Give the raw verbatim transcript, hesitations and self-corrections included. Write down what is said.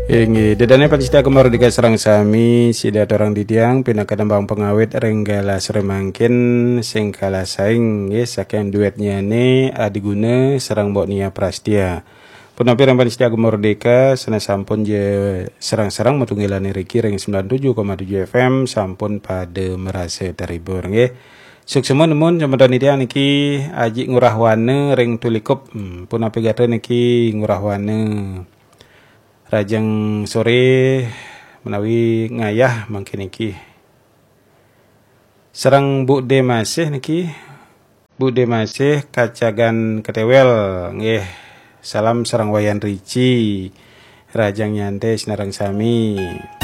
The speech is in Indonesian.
Ingi dedane pancita kemar di serang sami sida orang didiang pinakadambang pengawet renggala seremangkin sing kala saing nggih saking duetnya ne adiguna serang Mbok Nia Prastia. Punapi rempan setia Merdeka sana sampun je serang-serang metunggilane Riki ring sembilan puluh tujuh koma tujuh F M sampun pada merasa terhibur nggih. Suksemun mun jaman dia niki aji ngurah wane ring tulikup hmm, punapi gatra niki ngurah wane rajang sore menawi ngayah mungkin niki serang Bu De masih niki Bu De masih kacagan ketewel nggih. Salam serang wayan Rici rajang nyantai senarang sami.